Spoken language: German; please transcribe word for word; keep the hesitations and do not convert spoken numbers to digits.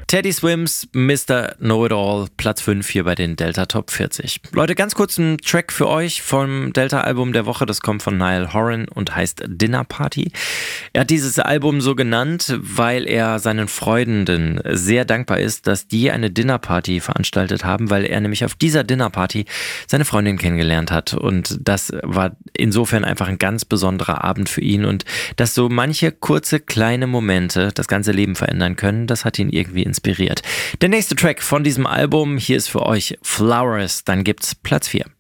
Teddy Swims, Mister Know-It-All, Platz fünf hier bei den Delta Top vierzig. Leute, ganz kurz ein Track für euch vom Delta-Album der Woche. Das kommt von Niall Horan und heißt Dinner Party. Er hat dieses Album so genannt, weil er seinen Freundinnen sehr dankbar ist, dass die eine Dinnerparty veranstaltet haben, weil er nämlich auf dieser Dinnerparty seine Freundin kennengelernt hat. Und das war insofern einfach ein ganz besonderer Abend für ihn. Und dass so manche kurze, kleine Momente das ganze Leben verändern können, das hat ihn irgendwie inspiriert. Der nächste Track von diesem Album, hier ist für euch Flowers, dann gibt's Platz vier.